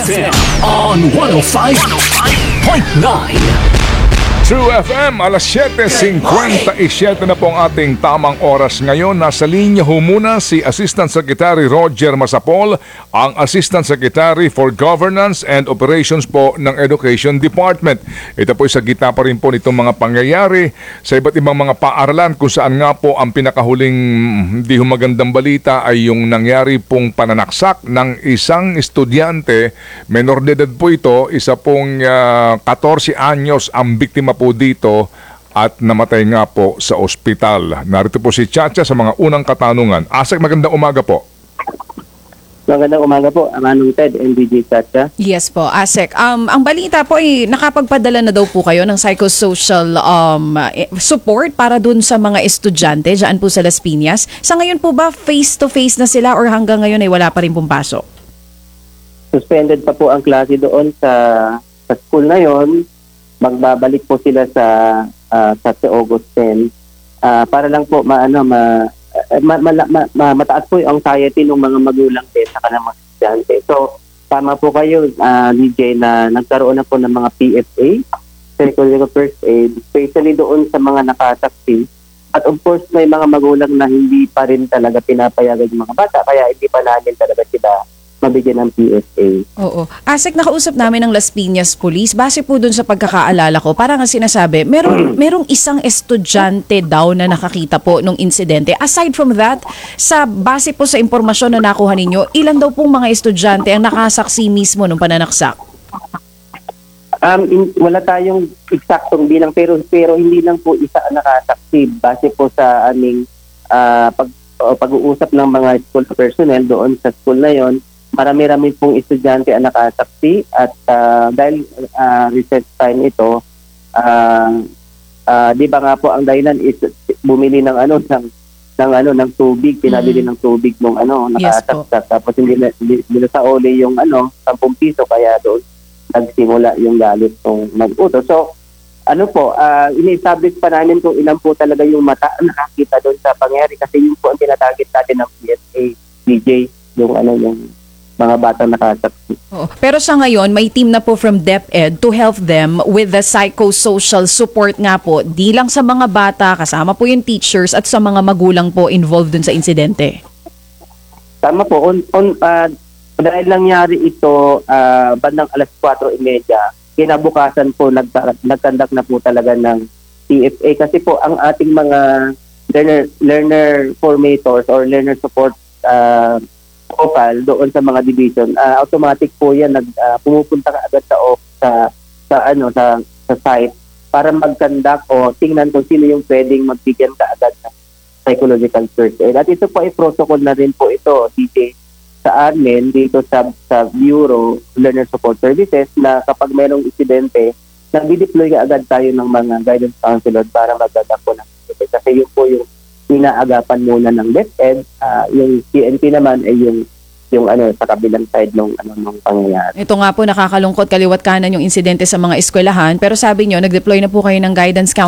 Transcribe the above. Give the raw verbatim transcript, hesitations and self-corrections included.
F M on one oh five point nine. True F M, alas siyete singkwenta y siyete na po ang ating tamang oras ngayon. Nasa linya ho muna si Assistant Secretary Roger Masapol, ang Assistant Secretary for Governance and Operations po ng Education Department. Ito po sa gitna pa rin po nitong mga pangyayari sa iba't ibang mga paaralan kung saan nga po ang pinakahuling hindi humagandang balita ay yung nangyari pong pananaksak ng isang estudyante. Menor de edad po ito, isa pong uh, fourteen anyos ang biktima po dito at namatay nga po sa ospital. Narito po si Chacha sa mga unang katanungan. Asek, magandang umaga po. Magandang umaga po, Manong Ted and D J Chacha. Yes po, Asek. Um, ang balita po ay nakapagpadala na daw po kayo ng psychosocial um, support para dun sa mga estudyante dyan po sa Las Piñas. Sa ngayon po ba face-to-face na sila or hanggang ngayon ay wala pa rin pong pasok? Suspended pa po ang klase doon sa, sa school na yon. Magbabalik po sila sa uh, sa August tenth uh, para lang po maano ma, ma, ma, ma, ma, mataas po yung anxiety ng mga magulang din sa kanang mga estudyante. So tama po kayo uh, D J na nagkaroon na po ng mga P F A, psychological first aid, especially doon sa mga nakasaksi. At of course may mga magulang na hindi pa rin talaga pinapayagan yung mga bata kaya hindi pa namin talaga sila mabigyan ng P F A. Oo. Asek, nakausap namin ng Las Piñas Police. Base po dun sa pagkakaalala ko, parang ang sinasabi, merong, merong isang estudyante daw na nakakita po nung insidente. Aside from that, sa base po sa impormasyon na nakuha ninyo, ilan daw pong mga estudyante ang nakasaksi mismo nung pananaksak? Um, in, wala tayong eksaktong bilang pero pero hindi lang po isa ang nakasaksi base po sa aming uh, pag, uh, pag-uusap ng mga school personnel doon sa school na yon. Marami-rami pong estudyante ang nakasaksi at uh, dahil uh, recess time ito, uh, uh, di ba nga po ang dahilan is bumili ng ano ng ng ano ng tubig, pinabili mm-hmm. ng tubig nung ano nakasaksak yes, tapos hindi na hindi sa uli yung ano ten piso kaya doon nagsimula yung galit ng mag-utos. So ano po, uh, ini-establish pa namin kung ilan po talaga yung mata nakakita doon sa pangyari kasi yun po ang tinatarget natin ng P S A D J yung ano yung mga batang nakasaksi. Oo. Pero sa ngayon, may team na po from DepEd to help them with the psychosocial support nga po, di lang sa mga bata, kasama po yung teachers at sa mga magulang po involved dun sa insidente. Tama po. On, on, uh, dahil nangyari ito uh, bandang alas kwatro trenta, kinabukasan po nagtandak na po talaga ng P F A kasi po ang ating mga learner, learner formators or learner support uh, profile doon sa mga division, uh, automatic po yan nag uh, pumupunta ka agad sa off sa sa ano sa sa site para mag-conduct o tingnan kung sino yung pwedeng magbigyan ka agad ng psychological first aid. At ito po ay protocol na rin po ito D J sa amin dito sa sa Bureau Learner Support Services na kapag mayroong insidente, nag-deploy ka agad tayo ng mga guidance counselor para mag-conduct po ng incident. Kasi yun po yung inaagapan muna ng DepEd, uh, yung P N P naman ay yung yung ano sa kabilang side ng ano ng pangyayari. Ito nga po nakakalungkot kaliwat kanan yung insidente sa mga eskwelahan pero sabi nyo nag-deploy na po kayo ng guidance